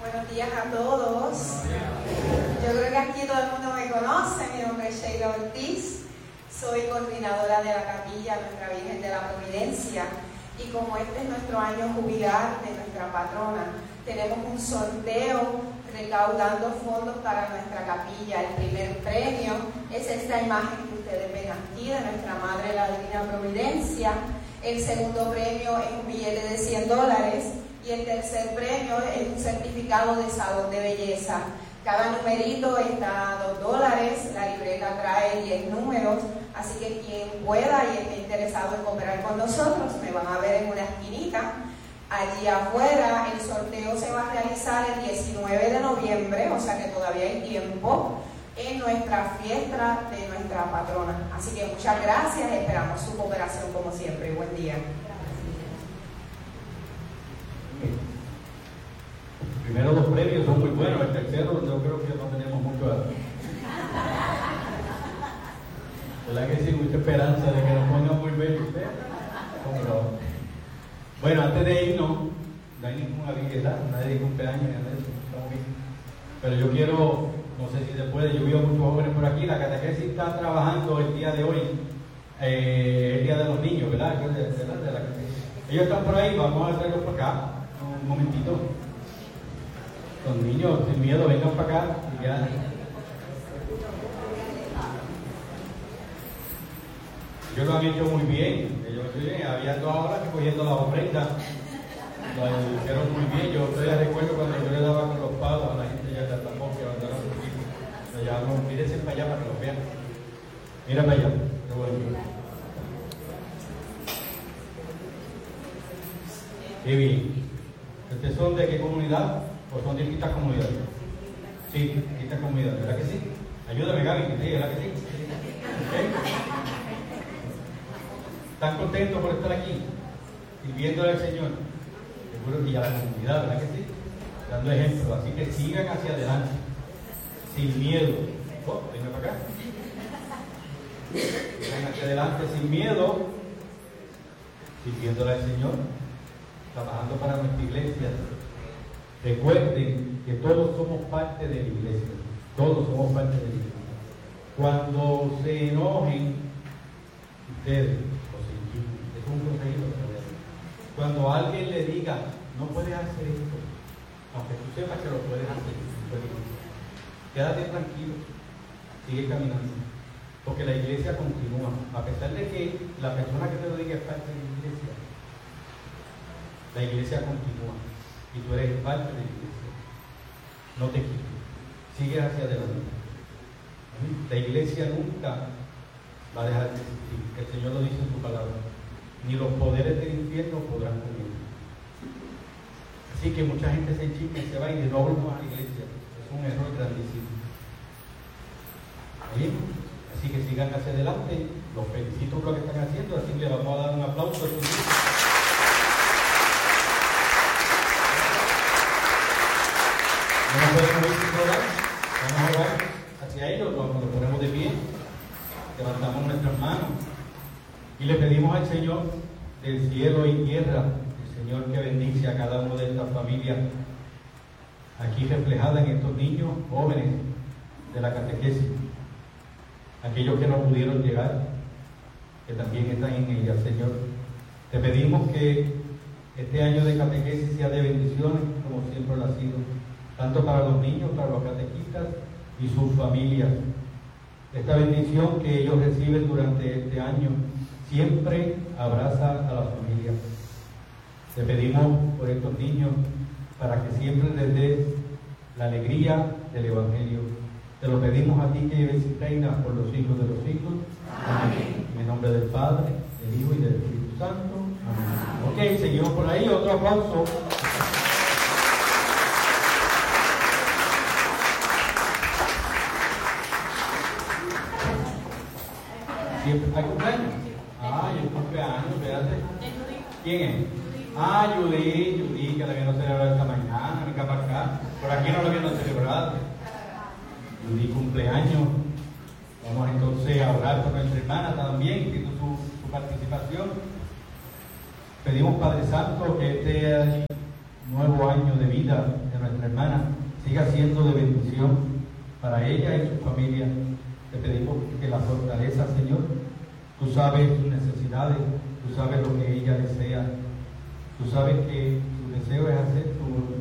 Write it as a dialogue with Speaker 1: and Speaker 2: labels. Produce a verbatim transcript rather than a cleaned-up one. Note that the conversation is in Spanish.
Speaker 1: Buenos días a todos. Yo creo que aquí todo el mundo me conoce. Mi nombre es Sheila Ortiz. Soy coordinadora de la capilla Nuestra Virgen de la Providencia. Y como este es nuestro año jubilar de nuestra patrona, tenemos un sorteo recaudando fondos para nuestra capilla. El primer premio es esta imagen que ustedes ven aquí de nuestra Madre la Divina Providencia. El segundo premio es un billete de cien dólares. Y el tercer premio es un certificado de salón de belleza. Cada numerito está a dos dólares, la libreta trae diez números, así que quien pueda y esté interesado en cooperar con nosotros, me van a ver en una esquinita. Allí afuera el sorteo se va a realizar el diecinueve de noviembre, o sea que todavía hay tiempo, en nuestra fiesta de nuestra patrona. Así que muchas gracias, esperamos su cooperación como siempre. Buen día.
Speaker 2: Primero dos premios son muy buenos, el tercero yo creo que no tenemos mucho a... ¿Verdad que sí? Mucha esperanza de que nos pongan muy bien ustedes. Bueno, antes de irnos, no hay ninguna habilidad, nadie de cumpleaños, estamos bien. Pero yo quiero, no sé si se puede, yo veo muchos jóvenes por aquí, la catequesis está trabajando el día de hoy, eh, el día de los niños, ¿verdad? De, de, de, de la Ellos están por ahí, vamos a hacerlos por acá, un momentito. Los niños, sin miedo, vengan para acá y ya. Ellos lo han hecho muy bien. Ellos sí, había dos horas que cogiendo la ofrenda. Lo hicieron muy bien. Yo todavía recuerdo cuando yo le daba con los palos a la gente ya de tapó que abandonaron un poquito. Lo llamaron, mírense para allá para que lo vean. Mira para allá. Qué bueno. Qué bien. ¿Ustedes son de qué comunidad? ¿O son de distintas comunidades? Sí, distintas comunidades, ¿verdad que sí? Ayúdame, Gaby, ¿sí? ¿Verdad que sí? ¿Okay? ¿Están contentos por estar aquí? Sirviéndole al Señor. Seguro que a la comunidad, ¿verdad que sí? Dando ejemplo, así que sigan hacia adelante, sin miedo. Oh, venga para acá. Sigan hacia adelante sin miedo, sirviéndole al Señor, trabajando para nuestra iglesia. Recuerden que todos somos parte de la iglesia. Todos somos parte de la iglesia. Cuando se enojen, ustedes, o se indignen, es un consejo. Cuando alguien le diga, no puedes hacer esto, aunque tú sepas que lo puedes hacer, quédate tranquilo, sigue caminando. Porque la iglesia continúa. A pesar de que la persona que te lo diga es parte de la iglesia, la iglesia continúa. Y tú eres parte de la iglesia. No te quites. Sigue hacia adelante. La iglesia nunca va a dejar de existir. El Señor lo dice en su palabra. Ni los poderes del infierno podrán con él. Así que mucha gente se enchica y se va y de nuevo a la iglesia. Es un error grandísimo. ¿Bien? Así que sigan hacia adelante. Los felicito por lo que están haciendo. Así que le vamos a dar un aplauso a sus hijos. No podemos ir sin orar. Vamos a orar hacia ellos, cuando nos ponemos de pie, levantamos nuestras manos y le pedimos al Señor del cielo y tierra, el Señor que bendice a cada una de estas familias aquí reflejada en estos niños jóvenes de la catequesis, aquellos que no pudieron llegar, que también están en ella. Señor, te pedimos que este año de catequesis sea de bendiciones, como siempre lo ha sido, tanto para los niños, para los catequistas y sus familias. Esta bendición que ellos reciben durante este año siempre abraza a la familia. Te pedimos por estos niños para que siempre les des la alegría del Evangelio. Te lo pedimos a ti que vives y reinas por los siglos de los siglos. Amén. En el nombre del Padre, del Hijo y del Espíritu Santo. Amén. Ok, seguimos por ahí. Otro aplauso. ¿Hay cumpleaños? Ah, hay un cumpleaños, espérate. ¿Quién es? Ah, Judy, Judy, que la habían celebrado esta mañana, venga para acá. Por aquí no lo habían celebrado. Judy, cumpleaños. Vamos entonces a orar por nuestra hermana también, que tuvo su, su participación. Pedimos, Padre Santo, que este nuevo año de vida vida de nuestra hermana siga siendo de bendición para ella y su familia. Te pedimos que la fortaleza, Señor. Tú sabes sus necesidades, tú sabes lo que ella desea, tú sabes que su deseo es hacer tu voluntad.